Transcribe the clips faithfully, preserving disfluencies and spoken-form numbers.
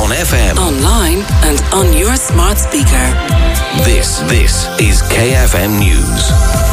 on F M, online and on your smart speaker. This, this is K F M News.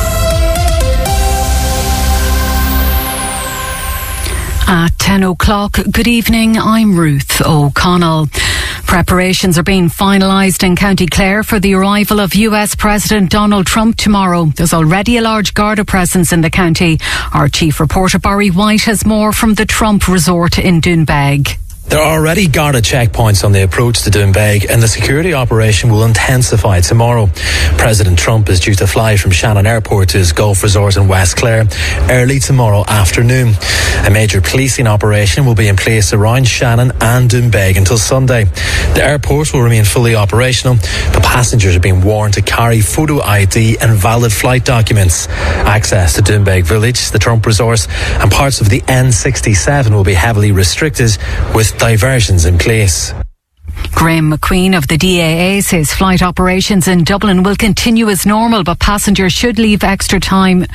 At ten o'clock, good evening, I'm Ruth O'Connell. Preparations are being finalised in County Clare for the arrival of U S President Donald Trump tomorrow. There's already a large Garda presence in the county. Our chief reporter Barry White has more from the Trump resort in Doonbeg. There are already Garda checkpoints on the approach to Doonbeg, and the security operation will intensify tomorrow. President Trump is due to fly from Shannon Airport to his golf resort in West Clare early tomorrow afternoon. A major policing operation will be in place around Shannon and Doonbeg until Sunday. The airport will remain fully operational, but passengers are being warned to carry photo I D and valid flight documents. Access to Doonbeg Village, the Trump resort, and parts of the N sixty-seven will be heavily restricted, with diversions in place. Graham McQueen of the D A A says flight operations in Dublin will continue as normal, but passengers should leave extra time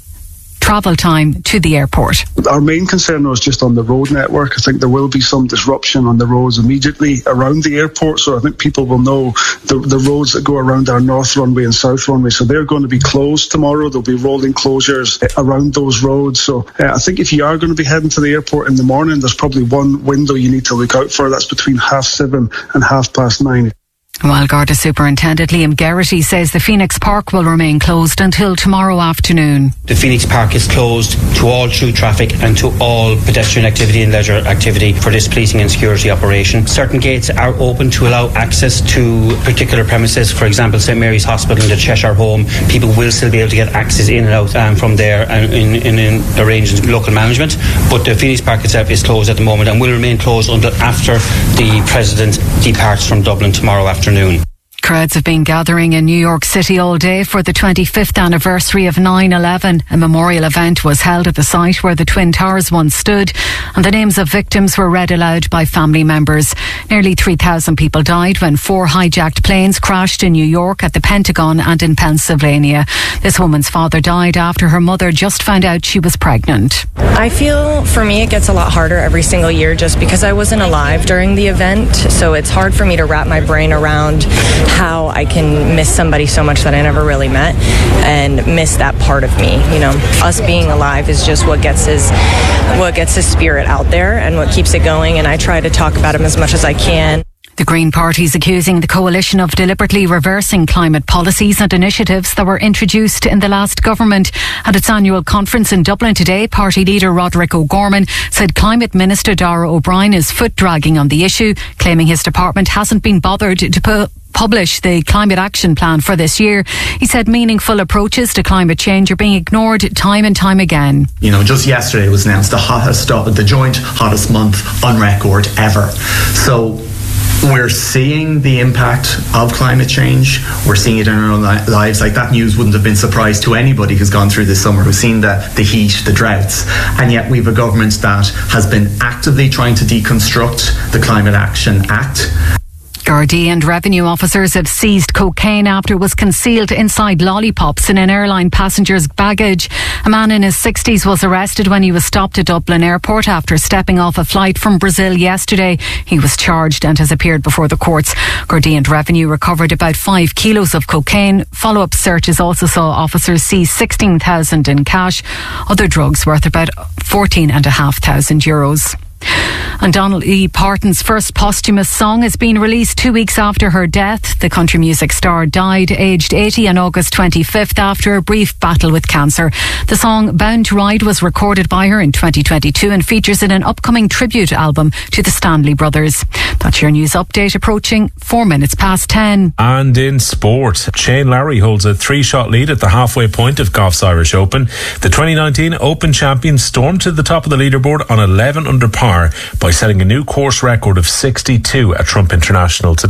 travel time to the airport. Our main concern was just on the road network. I think there will be some disruption on the roads immediately around the airport, so I think people will know the, the roads that go around our north runway and south runway, so they're going to be closed tomorrow. There'll be rolling closures around those roads. So uh, I think if you are going to be heading to the airport in the morning, there's probably one window you need to look out for. That's between half seven and half past nine. While Garda Superintendent Liam Geraghty says the Phoenix Park will remain closed until tomorrow afternoon. The Phoenix Park is closed to all through traffic and to all pedestrian activity and leisure activity for this policing and security operation. Certain gates are open to allow access to particular premises. For example, St Mary's Hospital and the Cheshire Home. People will still be able to get access in and out um, from there and in, in, in arranged local management. But the Phoenix Park itself is closed at the moment and will remain closed until after the President departs from Dublin tomorrow afternoon. Crowds have been gathering in New York City all day for the twenty-fifth anniversary of nine eleven. A memorial event was held at the site where the Twin Towers once stood, and the names of victims were read aloud by family members. Nearly three thousand people died when four hijacked planes crashed in New York, at the Pentagon and in Pennsylvania. This woman's father died after her mother just found out she was pregnant. I feel, for me, it gets a lot harder every single year just because I wasn't alive during the event, so it's hard for me to wrap my brain around how I can miss somebody so much that I never really met and miss that part of me. You know, us being alive is just what gets his what gets his spirit out there and what keeps it going, and I try to talk about him as much as I can. The Green Party is accusing the coalition of deliberately reversing climate policies and initiatives that were introduced in the last government. At its annual conference in Dublin today, party leader Roderick O'Gorman said Climate Minister Darragh O'Brien is foot-dragging on the issue, claiming his department hasn't been bothered to pu- publish the climate action plan for this year. He said meaningful approaches to climate change are being ignored time and time again. You know, just yesterday it was announced the hottest, the joint hottest month on record ever. So we're seeing the impact of climate change. We're seeing it in our own li- lives. Like, that news wouldn't have been a surprise to anybody who's gone through this summer, who's seen the, the heat, the droughts. And yet we have a government that has been actively trying to deconstruct the Climate Action Act. Gardaí and revenue officers have seized cocaine after it was concealed inside lollipops in an airline passenger's baggage. A man in his sixties was arrested when he was stopped at Dublin Airport after stepping off a flight from Brazil yesterday. He was charged and has appeared before the courts. Gardaí and revenue recovered about five kilos of cocaine. Follow-up searches also saw officers seize sixteen thousand in cash. Other drugs worth about fourteen and a half thousand euros. And Dolly Parton's first posthumous song has been released two weeks after her death. The country music star died aged eighty on August twenty-fifth after a brief battle with cancer. The song Bound to Ride was recorded by her in twenty twenty-two and features in an upcoming tribute album to the Stanley Brothers. That's your news update, approaching four minutes past ten. And in sport, Shane Lowry holds a three-shot lead at the halfway point of Golf's Irish Open. The twenty nineteen Open champion stormed to the top of the leaderboard on eleven under par by setting a new course record of sixty-two at Trump International today.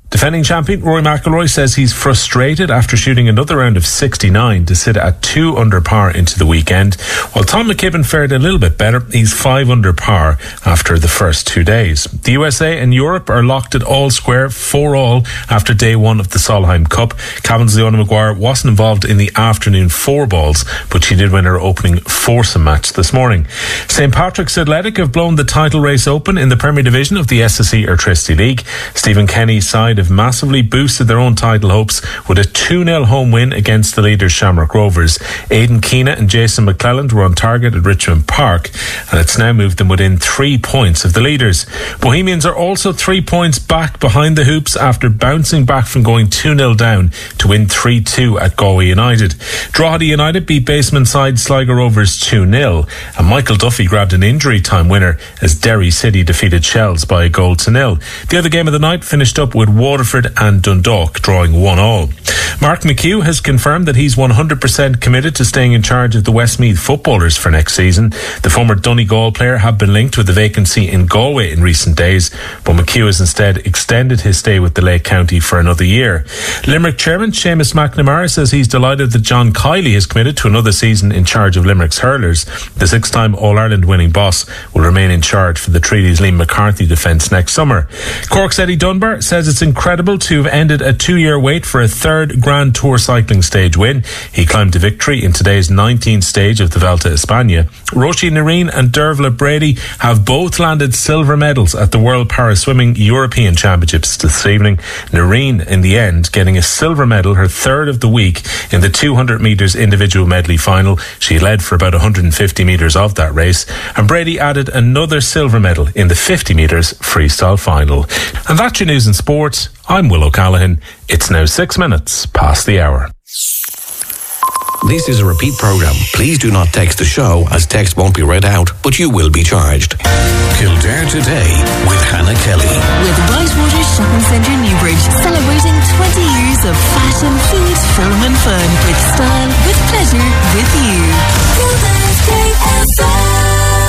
Defending champion Rory McIlroy says he's frustrated after shooting another round of sixty-nine to sit at two under par into the weekend. While Tom McKibben fared a little bit better, he's five under par after the first two days. The U S A and Europe are locked at all square, four all after day one of the Solheim Cup. Cavan's Leona Maguire wasn't involved in the afternoon four balls, but she did win her opening foursome match this morning. Saint Patrick's Athletic have blown the title race open in the Premier Division of the S S E Airtricity League. Stephen Kenny's side have massively boosted their own title hopes with a two nil home win against the leaders Shamrock Rovers. Aidan Keena and Jason McClelland were on target at Richmond Park, and it's now moved them within three points of the leaders. Bohemians are also three points back behind the hoops after bouncing back from going two nil down to win three two at Galway United. Drogheda United beat basement side Sligo Rovers two nil, and Michael Duffy grabbed an injury time winner as Derry City defeated Shells by a goal to nil. The other game of the night finished up with Waterford and Dundalk drawing one all. Mark McHugh has confirmed that he's one hundred percent committed to staying in charge of the Westmeath footballers for next season. The former Donegal player had been linked with the vacancy in Galway in recent days, but McHugh has instead extended his stay with the Lake County for another year. Limerick chairman Seamus McNamara says he's delighted that John Kiley has committed to another season in charge of Limerick's hurlers. The six-time All-Ireland winning boss will remain in charge for the Treaty's Liam McCarthy defence next summer. Cork's Eddie Dunbar says it's incredible to have ended a two-year wait for a third Grand Tour cycling stage win. He climbed to victory in today's nineteenth stage of the Vuelta a España. Roisin Narine and Dervla Brady have both landed silver medals at the World Paraswimming European Championships this evening. Narine, in the end, getting a silver medal, her third of the week, in the two hundred metres individual medley final. She led for about one hundred fifty metres of that race, and Brady added another silver medal in the fifty metres freestyle final. And that's your news and sport. I'm Will O'Callaghan. It's now six minutes past the hour. This is a repeat programme. Please do not text the show, as text won't be read out, but you will be charged. Kildare Today with Hannah Kelly. With Whitewater Shopping Centre Newbridge, celebrating twenty years of fashion, food, fun and fun. With style, with pleasure, with you. Kildare's K F M.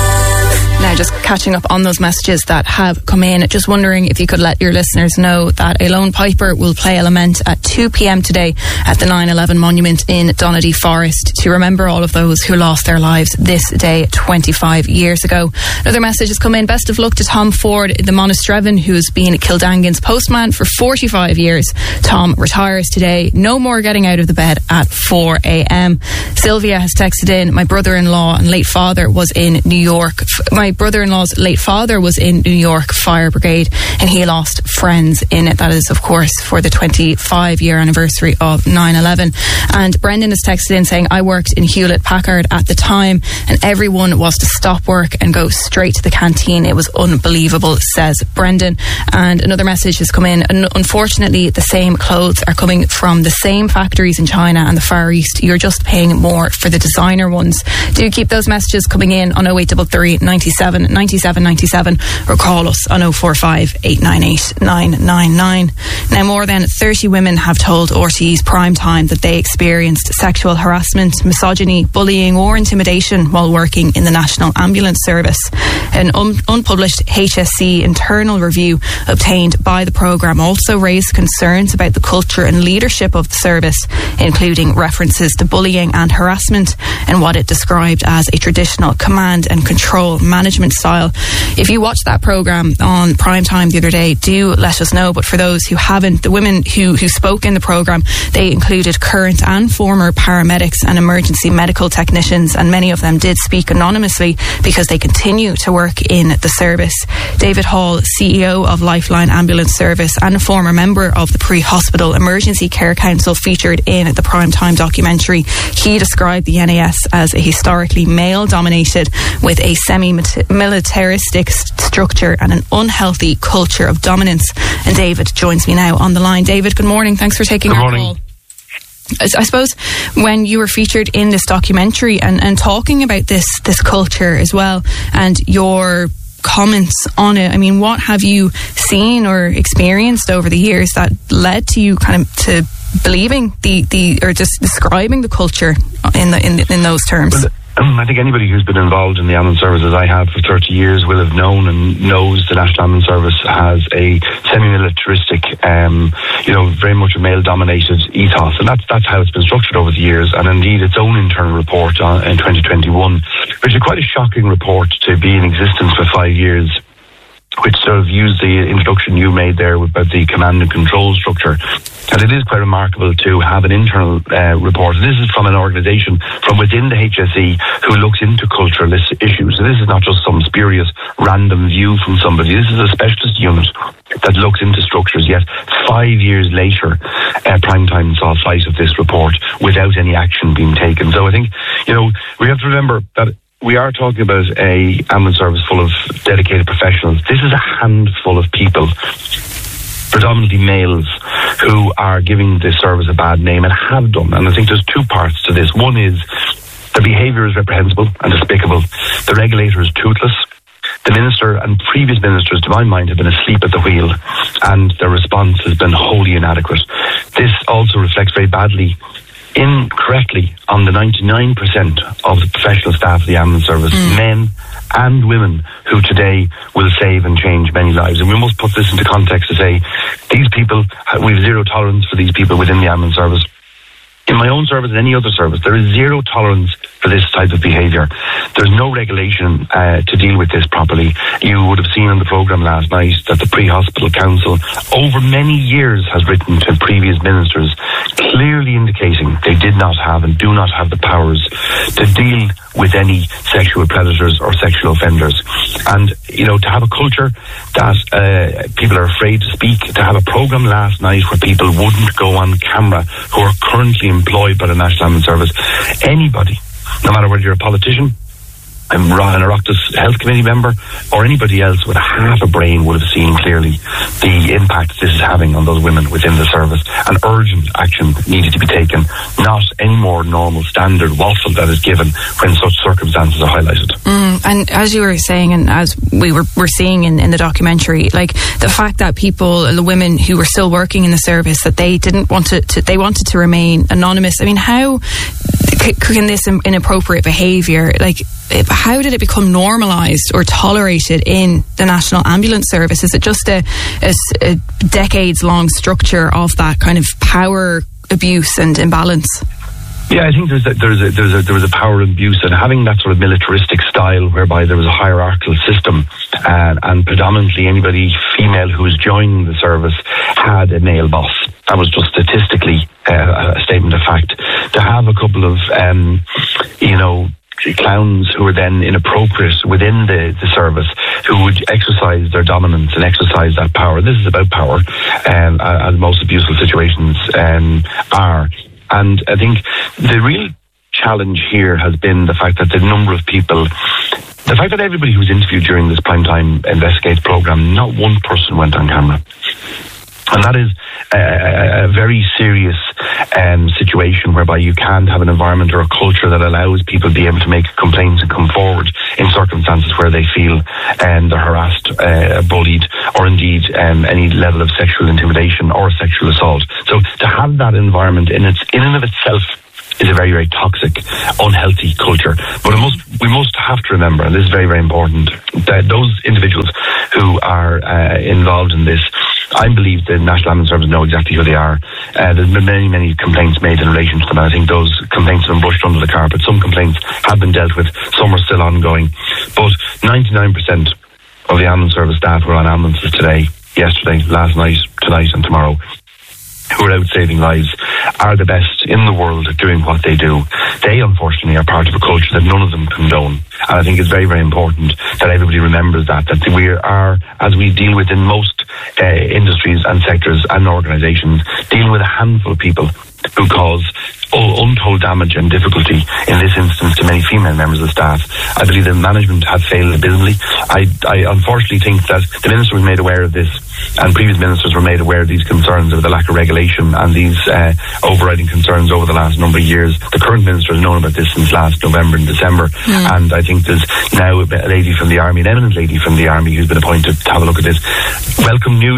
Now, just catching up on those messages that have come in, just wondering if you could let your listeners know that a lone piper will play a lament at two p.m. today at the nine eleven monument in Donady Forest to remember all of those who lost their lives this day twenty-five years ago. Another message has come in. Best of luck to Tom Ford, the Monastrevin, who's been Kildangan's postman for forty-five years. Tom retires today. No more getting out of the bed at four a.m. Sylvia has texted in, my brother-in-law and late father was in New York. My brother-in-law's late father was in New York Fire Brigade, and he lost friends in it. That is, of course, for the twenty-five year anniversary of nine eleven. And Brendan has texted in saying, I worked in Hewlett Packard at the time, and everyone was to stop work and go straight to the canteen. It was unbelievable, says Brendan. And another message has come in. Unfortunately, the same clothes are coming from the same factories in China and the Far East. You're just paying more for the designer ones. Do keep those messages coming in on oh eight three three, ninety-seven, ninety-seven, ninety-seven, or call us on oh four five, eight nine eight, nine nine nine. Now, more than thirty women have told R T E's Prime Time that they experienced sexual harassment, misogyny, bullying or intimidation while working in the National Ambulance Service. An un- unpublished H S C internal review obtained by the programme also raised concerns about the culture and leadership of the service, including references to bullying and harassment and what it described as a traditional command and control management style. If you watched that programme on Prime Time the other day, do let us know. But for those who haven't, the women who, who spoke in the programme, they included current and former paramedics and emergency medical technicians, and many of them did speak anonymously because they continue to work in the service. David Hall, C E O of Lifeline Ambulance Service and a former member of the Pre-Hospital Emergency Care Council, featured in the Prime Time documentary. He described the N A S as a historically male-dominated, with a semi-militaristic st- structure and an unhealthy culture of dominance. And David joins me now on the line. David, good morning. Thanks for taking good our morning. call. I suppose when you were featured in this documentary and, and talking about this this culture as well, and your comments on it, I mean, what have you seen or experienced over the years that led to you kind of to believing the, the or just describing the culture in the in, in those terms? Well, I think anybody who's been involved in the ambulance service, as I have for thirty years, will have known and knows the National Ambulance Service has a semi-militaristic, um, you know, very much a male-dominated ethos, and that's that's how it's been structured over the years. And indeed, its own internal report on, in twenty twenty-one, which is quite a shocking report to be in existence for five years, which sort of used the introduction you made there about the command and control structure. And it is quite remarkable to have an internal uh, report. This is from an organisation from within the H S E who looks into cultural issues. So this is not just some spurious random view from somebody. This is a specialist unit that looks into structures. Yet five years later, uh, Primetime saw sight of this report without any action being taken. So I think, you know, we have to remember that we are talking about a ambulance service full of dedicated professionals. This is a handful of people, predominantly males, who are giving this service a bad name and have done. And I think there's two parts to this. One is the behaviour is reprehensible and despicable. The regulator is toothless. The minister and previous ministers, to my mind, have been asleep at the wheel, and their response has been wholly inadequate. This also reflects very badly, incorrectly, on the ninety-nine percent of the professional staff of the ambulance service, mm. men and women, who today will save and change many lives. And we must put this into context to say, these people, we have zero tolerance for these people within the ambulance service. In my own service and any other service, there is zero tolerance for this type of behaviour. There's no regulation uh, to deal with this properly. You would have seen on the programme last night that the Pre-Hospital Council, over many years, has written to previous ministers, clearly indicating they did not have and do not have the powers to deal with any sexual predators or sexual offenders. And, you know, to have a culture that uh, people are afraid to speak, to have a programme last night where people wouldn't go on camera who are currently employed by the National Ambulance Service, anybody, no matter whether you're a politician, I'm an Oireachtas Health Committee member, or anybody else with a half a brain would have seen clearly the impact this is having on those women within the service. And urgent action needed to be taken, not any more normal standard waffle that is given when such circumstances are highlighted. Mm, and as you were saying, and as we were, were seeing in, in the documentary, like the fact that people, the women who were still working in the service, that they didn't want to, to they wanted to remain anonymous. I mean, how can this inappropriate behaviour, like, how did it become normalised or tolerated in the National Ambulance Service? Is it just a, a, a decades-long structure of that kind of power abuse and imbalance? Yeah, I think there's a, there's a, there's a, there was a power abuse, and having that sort of militaristic style whereby there was a hierarchical system, and, and predominantly anybody female who was joining the service had a male boss. That was just statistically uh, a statement of fact. To have a couple of, um, you know, clowns who were then inappropriate within the, the service, who would exercise their dominance and exercise that power. This is about power, um, as most abusive situations um, are. And I think the real challenge here has been the fact that the number of people, the fact that everybody who was interviewed during this Primetime Investigates programme, not one person went on camera. And that is a, a very serious um, situation whereby you can't have an environment or a culture that allows people to be able to make complaints and come forward in circumstances where they feel um, they're harassed, uh, bullied, or indeed um, any level of sexual intimidation or sexual assault. So to have that environment in its in and of itself is a very, very toxic, unhealthy culture. But it must, we must have to remember, and this is very, very important, that those individuals who are uh, involved in this, I believe the National Ambulance Service know exactly who they are. Uh, there's been many, many complaints made in relation to them, and I think those complaints have been brushed under the carpet. Some complaints have been dealt with, some are still ongoing. But ninety-nine percent of the Ambulance Service staff were on ambulances today, yesterday, last night, tonight and tomorrow, who are out saving lives, are the best in the world at doing what they do. They, unfortunately, are part of a culture that none of them condone. And I think it's very, very important that everybody remembers that, that we are, as we deal with in most uh, industries and sectors and organisations, dealing with a handful of people who cause untold damage and difficulty, in this instance, to many female members of staff. I believe the management have failed abysmally. I, I unfortunately think that the minister was made aware of this, and previous ministers were made aware of these concerns of the lack of regulation and these uh, overriding concerns over the last number of years. The current minister has known about this since last November and December, mm. and I think there's now a lady from the Army, an eminent lady from the Army, who's been appointed to have a look at this. Welcome news.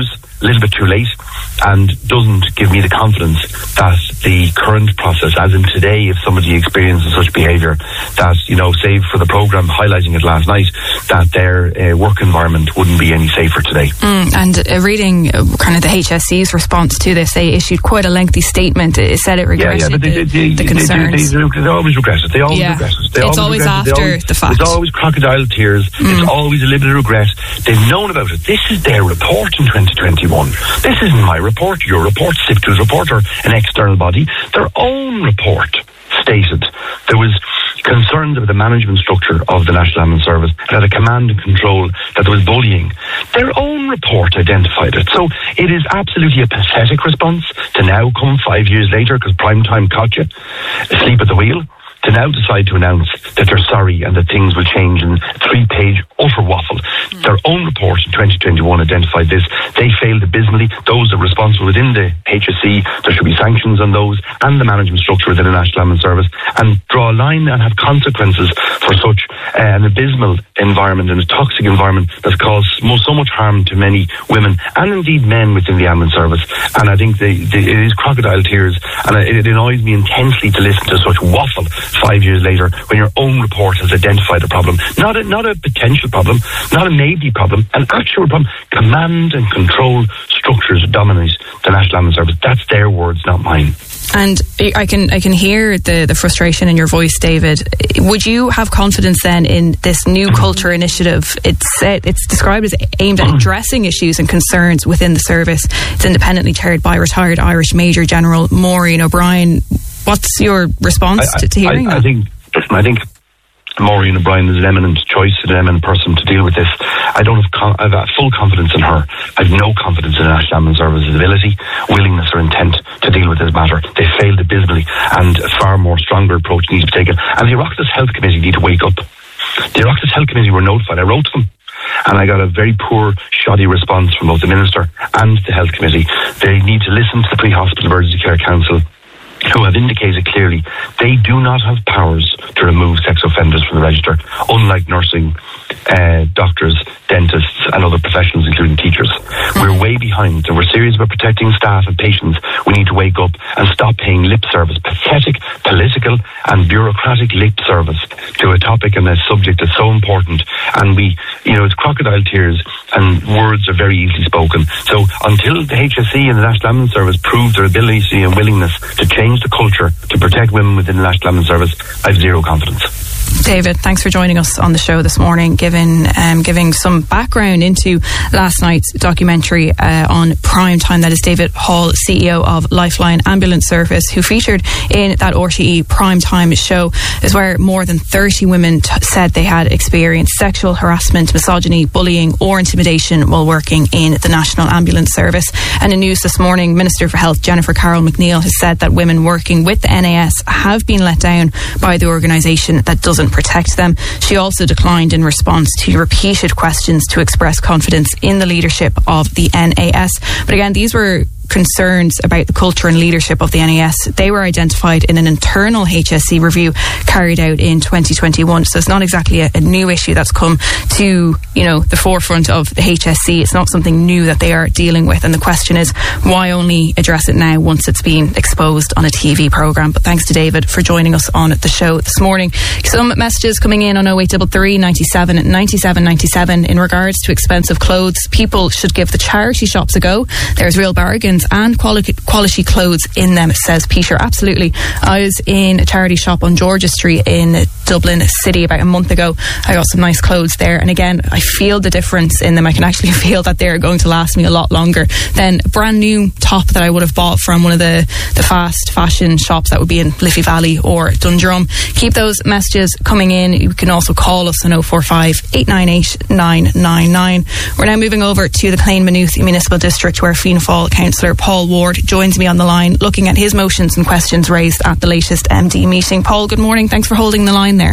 a little bit too late, and doesn't give me the confidence that the current process, as in today, if somebody experiences such behaviour, that, you know, save for the programme highlighting it last night, that their uh, work environment wouldn't be any safer today. Mm, and uh, reading uh, kind of the H S C's response to this, they issued quite a lengthy statement. It said it regretted yeah, yeah, but they, the, they, the they, concerns. They, they, they always regret it. They always yeah. regret it. They it's always, always regret after it. Always, the fact. It's always crocodile tears. Mm. It's always a little bit of regret. They've known about it. This is their report in twenty twenty-one. This isn't my report, your report, SIPTU's report, or an external body. Their own report stated there was concerns about the management structure of the National Ambulance Service. It had a command and control, that there was bullying. Their own report identified it. So it is absolutely a pathetic response to now come five years later, because prime time caught you asleep at the wheel, to now decide to announce that they're sorry and that things will change in a three-page utter waffle. Mm. Their own report in twenty twenty-one identified this. They failed abysmally. Those are responsible within the H S C, there should be sanctions on those, and the management structure within the National Ambulance Service, and draw a line and have consequences for such uh, an abysmal environment and a toxic environment that's caused so much harm to many women and indeed men within the ambulance service. And I think they, they, it is crocodile tears, and it, it annoys me intensely to listen to such waffle five years later when your own report has identified a problem. Not a, not a potential problem, not a maybe problem, an actual problem. Command and control structures dominate the National Ambulance Service. That's their words, not mine. And I can I can hear the, the frustration in your voice, David. Would you have confidence then in this new culture initiative? It's uh, it's described as aimed at addressing issues and concerns within the service. It's independently chaired by retired Irish Major General Maureen O'Brien. What's your response I, to, to hearing I, that? I think I think Maureen O'Brien is an eminent choice, an eminent person to deal with this. I don't have, con- I have full confidence in her. I have no confidence in the National Ambulance Service's ability, willingness or intent to deal with this matter. They failed abysmally, and a far more stronger approach needs to be taken. And the Oireachtas Health Committee need to wake up. The Oireachtas Health Committee were notified. I wrote to them, and I got a very poor, shoddy response from both the Minister and the Health Committee. They need to listen to the Pre-Hospital Emergency Care Council, who have indicated clearly they do not have powers to remove sex offenders from the register, unlike nursing, uh, doctors, dentists and other professionals, including teachers. We're way behind, and we're serious about protecting staff and patients. We need to wake up and stop paying lip service, pathetic, political and bureaucratic lip service to a topic and a subject that's so important. And we, you know, it's crocodile tears, and words are very easily spoken. So until the H S C and the National Ambulance Service prove their ability and willingness to change the culture to protect women within the National Ambulance Service, I have zero confidence. David, thanks for joining us on the show this morning, giving um, giving some background into last night's documentary uh, on Prime Time. That is David Hall, C E O of Lifeline Ambulance Service, who featured in that R T E Prime Time show, is where more than thirty women t- said they had experienced sexual harassment, misogyny, bullying or intimidation while working in the National Ambulance Service. And in news this morning, Minister for Health Jennifer Carroll McNeil has said that women working with the N A S have been let down by the organisation that doesn't protect them. She also declined in response to repeated questions to express confidence in the leadership of the N A S. But again, these were concerns about the culture and leadership of the N A S. They were identified in an internal H S C review carried out in twenty twenty-one. So it's not exactly a, a new issue that's come to, you know, the forefront of the H S C. It's not something new that they are dealing with. And the question is, why only address it now once it's been exposed on a T V programme? But thanks to David for joining us on the show this morning. Some messages coming in on oh eight three three, ninety-seven, ninety-seven, ninety-seven in regards to expensive clothes. People should give the charity shops a go. There's real bargains and quality quality clothes in them, says Peter. Absolutely. I was in a charity shop on George's Street in Dublin City about a month ago. I got some nice clothes there, and again, I feel the difference in them. I can actually feel that they're going to last me a lot longer than a brand new top that I would have bought from one of the, the fast fashion shops that would be in Liffey Valley or Dundrum. Keep those messages coming in. You can also call us on oh four five, eight nine eight, nine nine nine. We're now moving over to the Clane Maynooth Municipal District, where Fianna Fáil Councillor Paul Ward joins me on the line, looking at his motions and questions raised at the latest M D meeting. Paul, good morning. Thanks for holding the line there.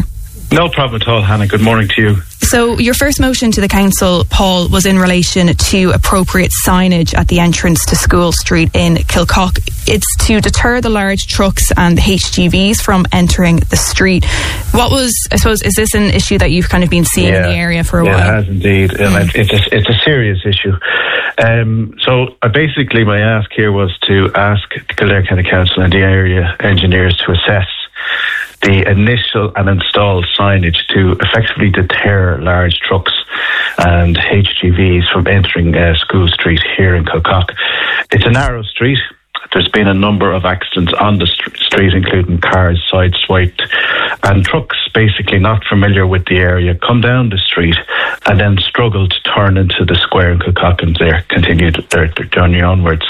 No problem at all, Hannah. Good morning to you. So your first motion to the council, Paul, was in relation to appropriate signage at the entrance to School Street in Kilcock. It's to deter the large trucks and the H G Vs from entering the street. What was, I suppose, is this an issue that you've kind of been seeing yeah, in the area for a yeah, while? It has indeed. Mm. And it's a, it's a serious issue. Um, so uh, basically my ask here was to ask Kildare County Council and the area engineers to assess the initial and installed signage to effectively deter large trucks and H G Vs from entering uh, School Street here in Kilcock. It's a narrow street. There's been a number of accidents on the st- street, including cars sideswiped, and trucks basically not familiar with the area come down the street and then struggle to turn into the square in Kilcock and they continue their, their journey onwards.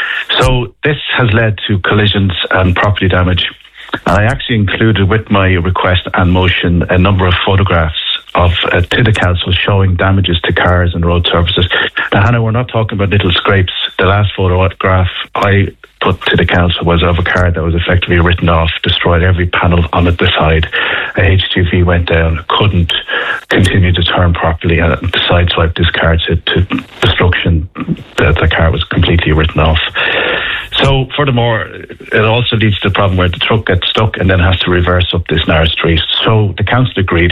So this has led to collisions and property damage. I actually included with my request and motion a number of photographs of uh, to the council showing damages to cars and road surfaces. Now, Hannah, we're not talking about little scrapes. The last photograph I put to the council was of a car that was effectively written off, destroyed every panel on it, the side. A H G V went down, couldn't continue to turn properly, and sideswiped this car to, to destruction. The, the car was completely written off. So, furthermore, it also leads to the problem where the truck gets stuck and then has to reverse up this narrow street. So, the council agreed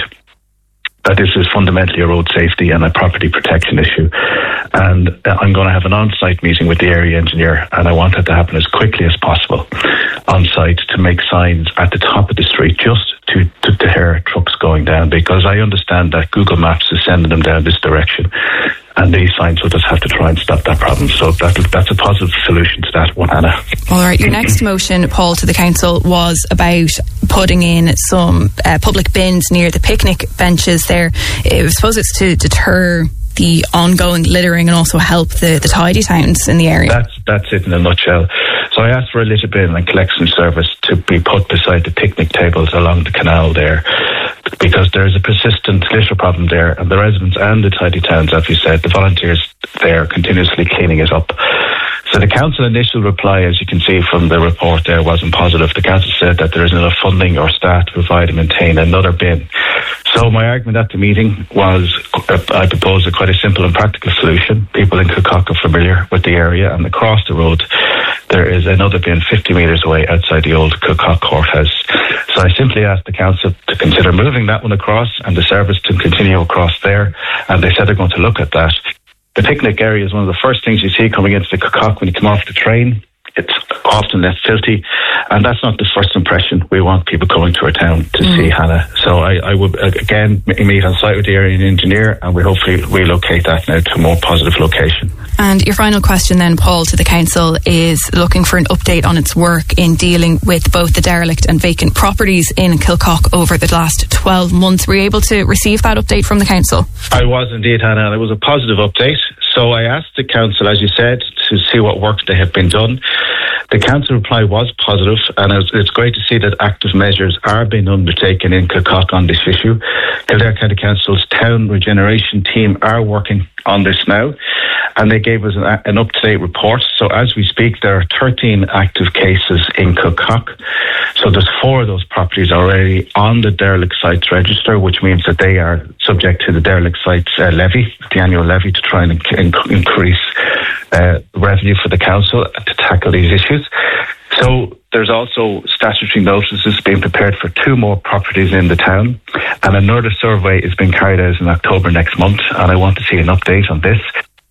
that this is fundamentally a road safety and a property protection issue. And I'm going to have an on-site meeting with the area engineer, and I want it to happen as quickly as possible on-site to make signs at the top of the street just to, to deter trucks going down, because I understand that Google Maps is sending them down this direction. And these signs will just have to try and stop that problem. So that, that's a positive solution to that one, Anna. All right. Your next motion, Paul, to the council was about putting in some uh, public bins near the picnic benches there. I suppose it's to deter the ongoing littering and also help the, the tidy towns in the area. That's, that's it in a nutshell. So I asked for a litter bin and collection service to be put beside the picnic tables along the canal there, because there is a persistent litter problem there, and the residents and the tidy towns, as you said, the volunteers there are continuously cleaning it up. So the council initial reply, as you can see from the report there, wasn't positive. The council said that there isn't enough funding or staff to provide and maintain another bin. So my argument at the meeting was, uh, I proposed a quite a simple and practical solution. People in Kilcock are familiar with the area, and across the road there is another bin fifty metres away outside the old Kilcock courthouse. So I simply asked the council to consider moving that one across and the service to continue across there, and they said they're going to look at that. The picnic area is one of the first things you see coming into the Kilcock when you come off the train. It's often less filthy, and that's not the first impression we want people coming to our town to mm. see, Hannah. So I, I would, again, meet on site with the area engineer, and we hopefully relocate that now to a more positive location. And your final question then, Paul, to the council is looking for an update on its work in dealing with both the derelict and vacant properties in Kilcock over the last twelve months. Were you able to receive that update from the council? I was indeed, Hannah, and it was a positive update. So I asked the council, as you said, to see what work they have been done. The council reply was positive, and it's great to see that active measures are being undertaken in Kilcock on this issue. Kildare County Council's town regeneration team are working on this now, and they gave us an, an up-to-date report. So as we speak, there are thirteen active cases in Kilcock. So there's four of those properties already on the derelict sites register, which means that they are subject to the derelict sites uh, levy, the annual levy, to try and inc- increase uh, revenue for the council to tackle these issues. So there's also statutory notices being prepared for two more properties in the town, and another survey is being carried out in October next month, and I want to see an update on this.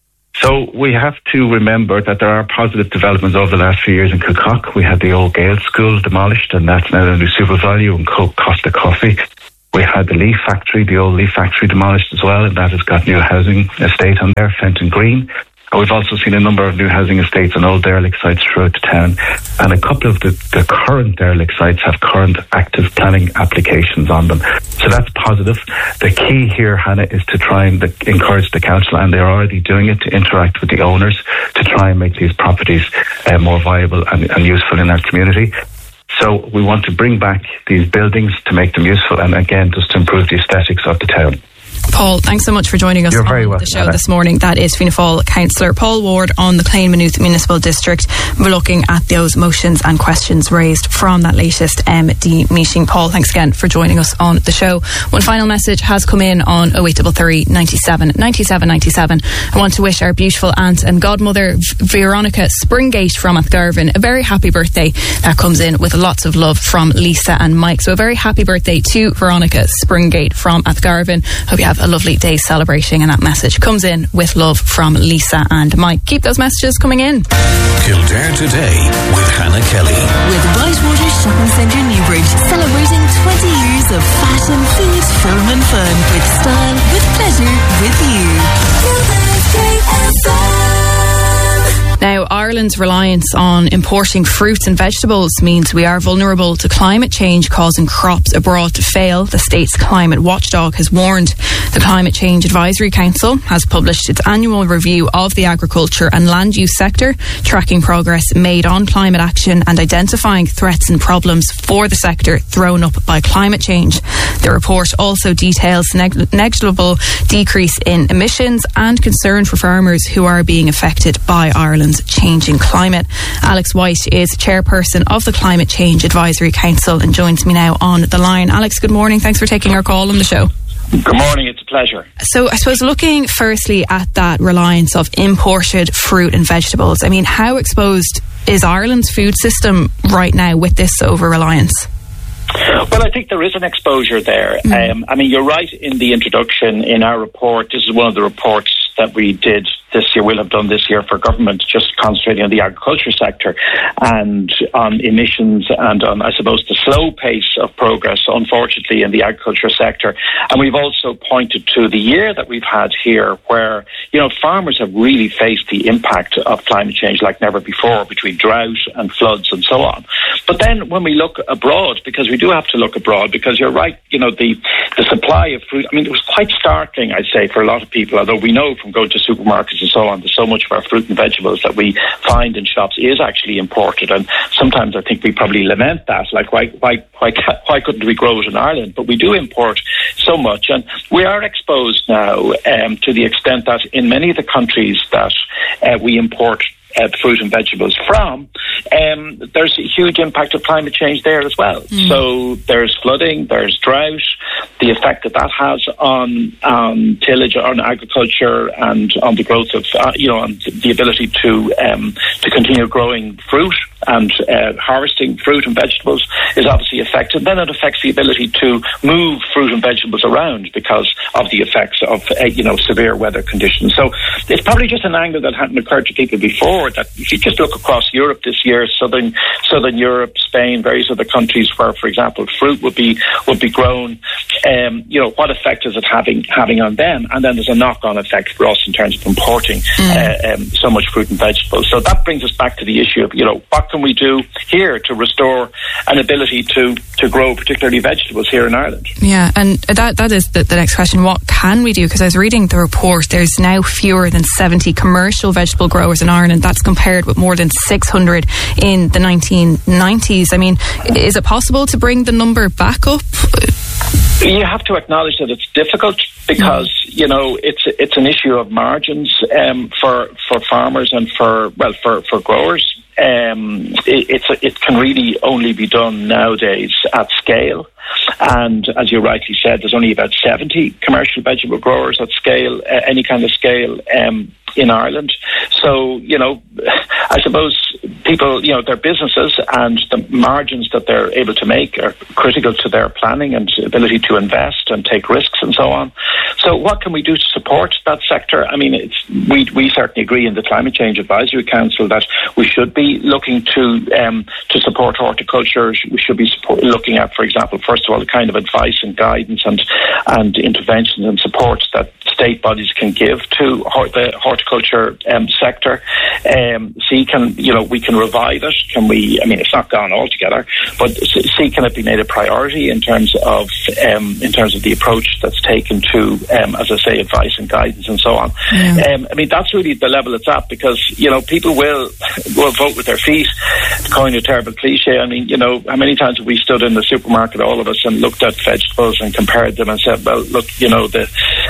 So we have to remember that there are positive developments over the last few years in Kilcock. We had the old Gale School demolished, and that's now under Super Value and Costa Coffee. We had the Leaf Factory, the old Leaf Factory demolished as well, and that has got new housing estate on there, Fenton Green. We've also seen a number of new housing estates on old derelict sites throughout the town, and a couple of the, the current derelict sites have current active planning applications on them. So that's positive. The key here, Hannah, is to try and the, encourage the council, and they're already doing it, to interact with the owners to try and make these properties uh, more viable and, and useful in our community. So we want to bring back these buildings to make them useful, and again, just to improve the aesthetics of the town. Paul, thanks so much for joining us You're on very the welcome, show Anna. this morning. That is Fianna Fáil Councillor Paul Ward on the Clane Maynooth Municipal District. We're looking at those motions and questions raised from that latest M D meeting. Paul, thanks again for joining us on the show. One final message has come in on oh eight three three, ninety-seven, ninety-seven, ninety-seven. I want to wish our beautiful aunt and godmother v- Veronica Springate from Athgarvan a very happy birthday. That comes in with lots of love from Lisa and Mike. So a very happy birthday to Veronica Springate from Athgarvan. Hope you have a lovely day celebrating, and that message comes in with love from Lisa and Mike. Keep those messages coming in. Kildare Today with Hannah Kelly. With Whitewater Shopping Centre Newbridge, celebrating twenty years of fashion, food, film and fun. With style, with pleasure, with you. Kildare's K F M. Now, Ireland's reliance on importing fruits and vegetables means we are vulnerable to climate change causing crops abroad to fail. The state's climate watchdog has warned. The Climate Change Advisory Council has published its annual review of the agriculture and land use sector, tracking progress made on climate action and identifying threats and problems for the sector thrown up by climate change. The report also details neg- negligible decrease in emissions and concern for farmers who are being affected by Ireland's changing climate. Alex White is chairperson of the Climate Change Advisory Council and joins me now on the line. Alex, good morning. Thanks for taking our call on the show. Good morning, it's a pleasure. So I suppose looking firstly at that reliance of imported fruit and vegetables, I mean, how exposed is Ireland's food system right now with this over-reliance? Well, I think there is an exposure there. Mm. Um, I mean, you're right in the introduction in our report. This is one of the reports that we did this year, will have done this year for government, just concentrating on the agriculture sector and on emissions and on, I suppose, the slow pace of progress, unfortunately, in the agriculture sector. And we've also pointed to the year that we've had here where, you know, farmers have really faced the impact of climate change like never before, between drought and floods and so on. But then when we look abroad, because we do have to look abroad, because you're right, you know, the, the supply of fruit, I mean, it was quite startling, I'd say, for a lot of people, although we know from going to supermarkets and so on, that so much of our fruit and vegetables that we find in shops is actually imported. And sometimes I think we probably lament that, like, why, why, why, why couldn't we grow it in Ireland? But we do import so much. And we are exposed now um, to the extent that in many of the countries that uh, we import Uh, fruit and vegetables from, um, there's a huge impact of climate change there as well. Mm. So there's flooding, there's drought, the effect that that has on um, tillage, on agriculture, and on the growth of, uh, you know, on the ability to um, to continue growing fruit and uh, harvesting fruit and vegetables is obviously affected. Then it affects the ability to move fruit and vegetables around because of the effects of, uh, you know, severe weather conditions. So it's probably just an angle that hadn't occurred to people before, that if you just look across Europe this year, southern southern Europe, Spain, various other countries where, for example, fruit would be would be grown, um, you know, what effect is it having having on them? And then there's a knock-on effect for us in terms of importing mm. uh, um, so much fruit and vegetables. So that brings us back to the issue of, you know, what can we do here to restore an ability to, to grow particularly vegetables here in Ireland? Yeah, and that that is the, the next question. What can we do? Because I was reading the report, there's now fewer than seventy commercial vegetable growers in Ireland. That's compared with more than six hundred in the nineteen nineties. I mean, is it possible to bring the number back up? You have to acknowledge that it's difficult because, you know, it's it's an issue of margins um, for for farmers and for, well, for, for growers. Um, it, it's it can really only be done nowadays at scale. And as you rightly said, there's only about seventy commercial vegetable growers at scale, uh, any kind of scale, um, in Ireland. So, you know, I suppose people, you know, their businesses and the margins that they're able to make are critical to their planning and ability to invest and take risks and so on. So what can we do to support that sector? I mean, it's, we we certainly agree in the Climate Change Advisory Council that we should be looking to um, to support horticulture. We should be support, looking at, for example, first of all, the kind of advice and guidance and and interventions and supports that state bodies can give to hor- the horticulture um, sector. Um, so you can, you know, we can revive it? Can we, I mean, it's not gone altogether, but see, can it be made a priority in terms of um, in terms of the approach that's taken to, um, as I say, advice and guidance and so on? Yeah. Um, I mean, that's really the level it's at, because, you know, people will, will vote with their feet, to coin a terrible cliche. I mean, you know, how many times have we stood in the supermarket, all of us, and looked at vegetables and compared them and said, well, look, you know, the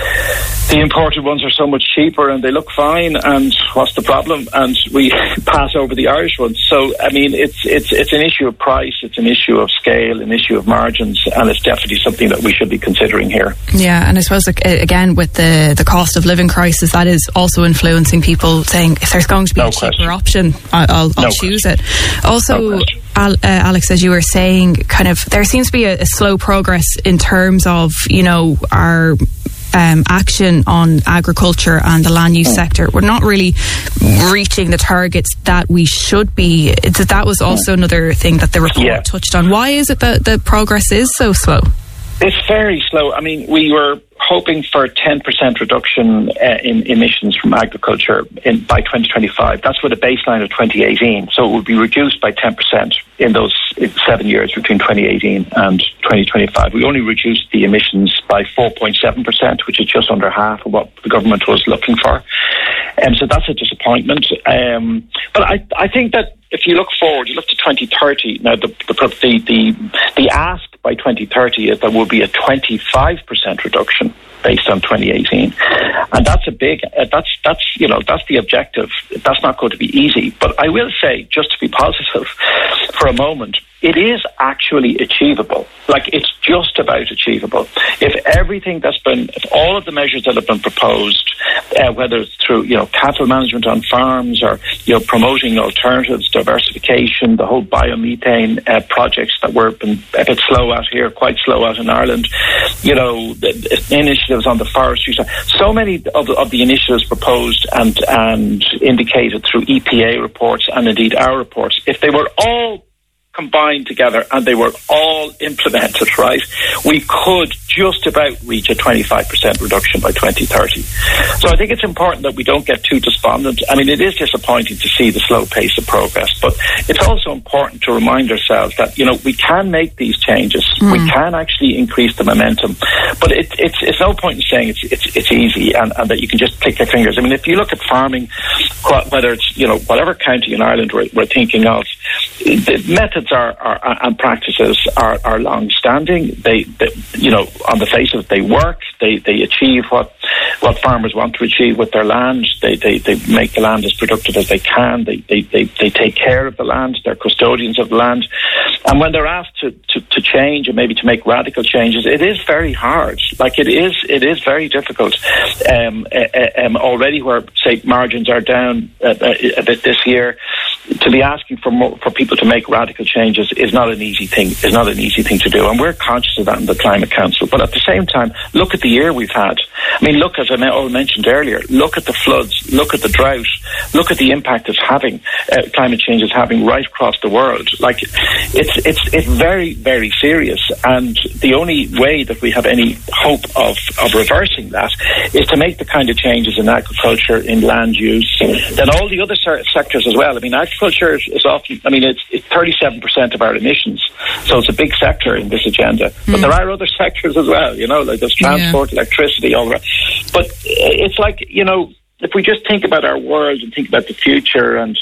the imported ones are so much cheaper and they look fine, and what's the problem? And we pass over the Irish ones. So, I mean, it's it's it's an issue of price, it's an issue of scale, an issue of margins, and it's definitely something that we should be considering here. Yeah, and I suppose, like, again, with the, the cost of living crisis, that is also influencing people saying, if there's going to be no a cheaper question. option, I'll, I'll, I'll no choose question. it. Also, no Al, uh, Alex, as you were saying, kind of, there seems to be a, a slow progress in terms of, you know, our Um, action on agriculture and the land use mm. sector. We're not really reaching the targets that we should be. That that was also mm. another thing that the report yeah. touched on. Why is it that the progress is so slow? It's very slow. I mean, we were hoping for a ten percent reduction uh, in emissions from agriculture in, by twenty twenty-five. That's with a baseline of twenty eighteen. So it would be reduced by ten percent in those seven years between twenty eighteen and twenty twenty-five. We only reduced the emissions by four point seven percent, which is just under half of what the government was looking for. And um, so that's a disappointment. Um, but I, I think that if you look forward, you look to twenty thirty, now the the the, the, the ask by twenty thirty is there will be a twenty-five percent reduction based on twenty eighteen, and that's a big uh, that's that's you know that's the objective. That's not going to be easy, but I will say, just to be positive for a moment, it is actually achievable. Like, it's just about achievable. If everything that's been, if all of the measures that have been proposed, uh, whether it's through, you know, cattle management on farms, or, you know, promoting alternatives, diversification, the whole biomethane uh, projects that we're been a bit slow at here, quite slow at in Ireland, you know, the, the initiatives on the forestry side, so many of the, of the initiatives proposed and and indicated through E P A reports and indeed our reports, if they were all combined together and they were all implemented, right, we could just about reach a twenty-five percent reduction by twenty thirty. So I think it's important that we don't get too despondent. I mean, it is disappointing to see the slow pace of progress, but it's also important to remind ourselves that, you know, we can make these changes. Mm. We can actually increase the momentum, but it, it's it's no point in saying it's it's, it's easy and, and that you can just click your fingers. I mean, if you look at farming, whether it's, you know, whatever county in Ireland we're, we're thinking of, the methods are, are and practices are, are long-standing. They, they, you know, on the face of it, they work. They they achieve what what farmers want to achieve with their land. They they, they make the land as productive as they can. They, they they they take care of the land. They're custodians of the land. And when they're asked to, to, to change and maybe to make radical changes, it is very hard. Like, it is it is very difficult. Um, uh, um, already, where, say, margins are down uh, a bit this year, to be asking for more, for people to make radical changes is not an easy thing. Is not an easy thing to do, and we're conscious of that in the Climate Council. But at the same time, look at the year we've had. I mean, look, as I mentioned earlier, look at the floods, look at the drought, look at the impact it's having. Uh, climate change is having right across the world. Like, it's it's it's very very serious, and the only way that we have any hope of of reversing that is to make the kind of changes in agriculture, in land use, then all the other sectors as well. I mean, agriculture is often, I mean, it's, it's thirty-seven percent of our emissions, so it's a big sector in this agenda. Mm. But there are other sectors as well, you know, like there's transport, yeah. electricity, all that. But it's like, you know, if we just think about our world and think about the future, and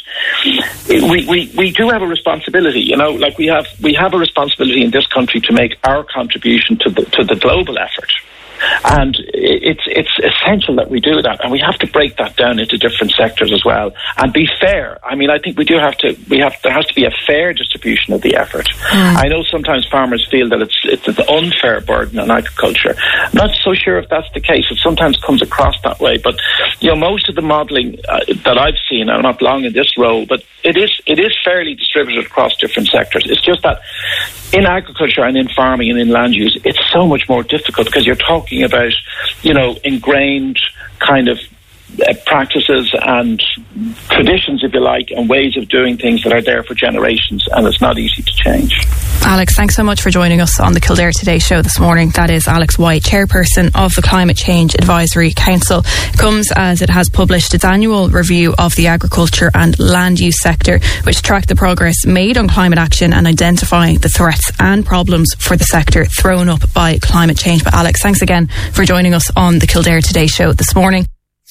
we, we, we do have a responsibility, you know, like we have we have a responsibility in this country to make our contribution to the to the global effort. And it's it's essential that we do that, and we have to break that down into different sectors as well, and be fair. I mean, I think we do have to. We have there has to be a fair distribution of the effort. Mm. I know sometimes farmers feel that it's it's an unfair burden on agriculture. I'm not so sure if that's the case. It sometimes comes across that way, but you know, most of the modelling uh, that I've seen, I'm not long in this role, but it is it is fairly distributed across different sectors. It's just that in agriculture and in farming and in land use, it's so much more difficult because you're talking about, you know, ingrained kind of uh, practices and traditions, if you like, and ways of doing things that are there for generations, and it's not easy to change. Alex, thanks so much for joining us on the Kildare Today show this morning. That is Alex White, chairperson of the Climate Change Advisory Council. It comes as it has published its annual review of the agriculture and land use sector, which tracked the progress made on climate action and identifying the threats and problems for the sector thrown up by climate change. But Alex, thanks again for joining us on the Kildare Today show this morning.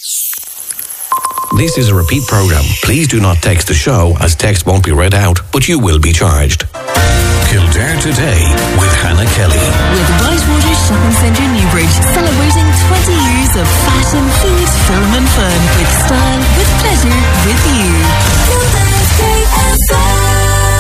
This is a repeat programme. Please do not text the show, as text won't be read out, but you will be charged. Kildare Today with Hannah Kelly. With Whitewater Shopping Centre Newbridge, celebrating twenty years of fashion, food, film and fun. With style, with pleasure, with you. Kildare K S M.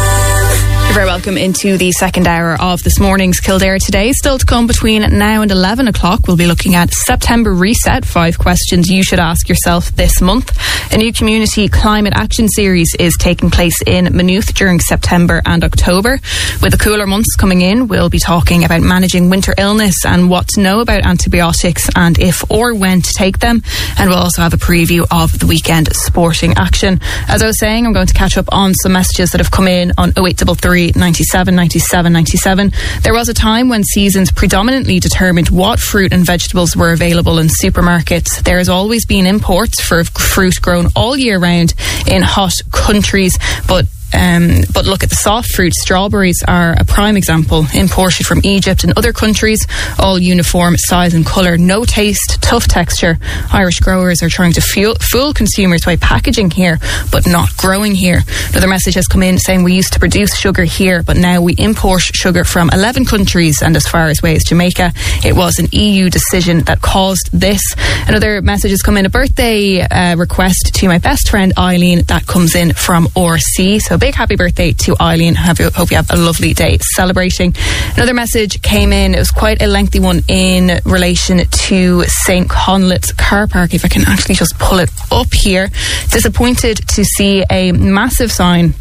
You're very welcome into the second hour of this morning's Kildare Today. Still to come between now and eleven o'clock, we'll be looking at September Reset, five questions you should ask yourself this month. A new community climate action series is taking place in Maynooth during September and October. With the cooler months coming in, we'll be talking about managing winter illness and what to know about antibiotics and if or when to take them. And we'll also have a preview of the weekend sporting action. As I was saying, I'm going to catch up on some messages that have come in on oh eight three three, ninety-seven, ninety-seven, ninety-seven. There was a time when seasons predominantly determined what fruit and vegetables were available in supermarkets. There has always been imports for fruit grown all year round in hot countries, but Um, but look at the soft fruit. Strawberries are a prime example, imported from Egypt and other countries, all uniform size and colour, no taste, tough texture. Irish growers are trying to fuel, fool consumers by packaging here but not growing here. Another message has come in saying we used to produce sugar here, but now we import sugar from eleven countries and as far as away as Jamaica. It was an E U decision that caused this. Another message has come in, a birthday uh, request to my best friend Eileen. That comes in from R C. So big happy birthday to Eileen. Have you, hope you have a lovely day celebrating. Another message came in. It was quite a lengthy one in relation to Saint Conleth's car park. If I can actually just pull it up here. Disappointed to see a massive sign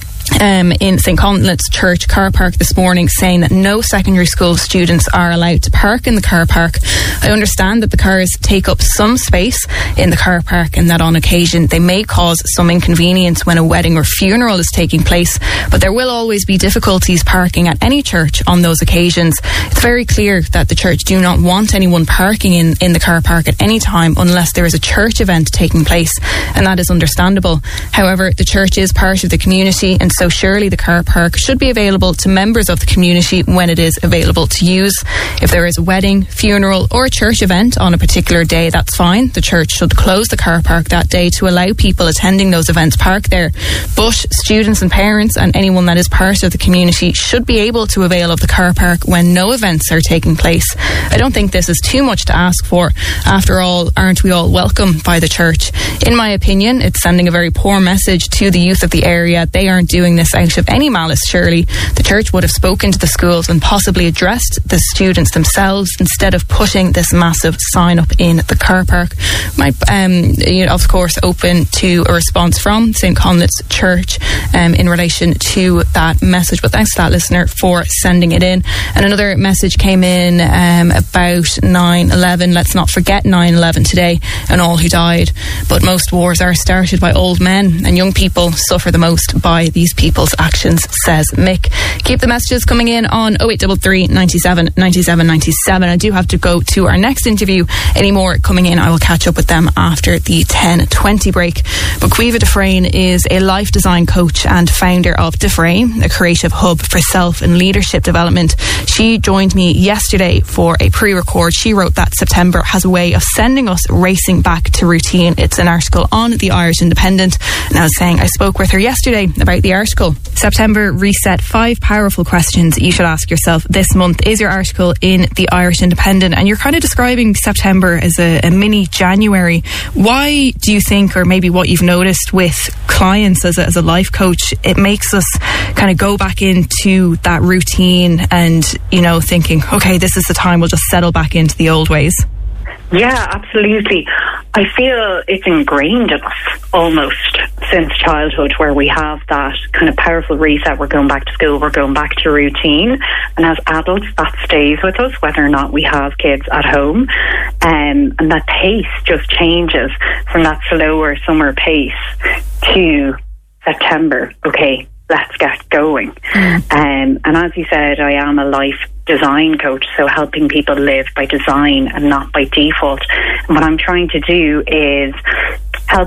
Um, in Saint Conleth's Church car park this morning saying that no secondary school students are allowed to park in the car park. I understand that the cars take up some space in the car park and that on occasion they may cause some inconvenience when a wedding or funeral is taking place, but there will always be difficulties parking at any church on those occasions. It's very clear that the church do not want anyone parking in, in the car park at any time unless there is a church event taking place, and that is understandable. However, the church is part of the community, and so surely the car park should be available to members of the community when it is available to use. If there is a wedding, funeral or a church event on a particular day, that's fine. The church should close the car park that day to allow people attending those events park there. But students and parents and anyone that is part of the community should be able to avail of the car park when no events are taking place. I don't think this is too much to ask for. After all, aren't we all welcome by the church? In my opinion, it's sending a very poor message to the youth of the area. They aren't doing this out of any malice, surely. The church would have spoken to the schools and possibly addressed the students themselves instead of putting this massive sign up in the car park. Might, um, you know, of course, open to a response from Saint Conleth's Church um, in relation to that message. But thanks to that listener for sending it in. And another message came in um, about nine eleven. Let's not forget nine eleven today and all who died. But most wars are started by old men, and young people suffer the most by these people's actions, says Mick. Keep the messages coming in on oh eight three three, ninety-seven, ninety-seven, ninety-seven. I do have to go to our next interview. Any more coming in, I will catch up with them after the ten twenty break. But Caoimhe Dufresne is a life design coach and founder of Dufresne, a creative hub for self and leadership development. She joined me yesterday for a pre-record. She wrote that September has a way of sending us racing back to routine. It's an article on the Irish Independent, and I was saying I spoke with her yesterday about the article. September Reset, five powerful questions you should ask yourself this month is your article in the Irish Independent, and you're kind of describing September as a, a mini January. Why do you think, or maybe what you've noticed with clients as a, as a life coach, it makes us kind of go back into that routine and, you know, thinking, okay, this is the time we'll just settle back into the old ways? Yeah, absolutely. I feel it's ingrained in us almost since childhood, where we have that kind of powerful reset. We're going back to school, we're going back to routine, and as adults that stays with us whether or not we have kids at home, um, and that pace just changes from that slower summer pace to September. Okay, let's get going. Mm. Um, and as you said, I am a life design coach, so helping people live by design and not by default. And what I'm trying to do is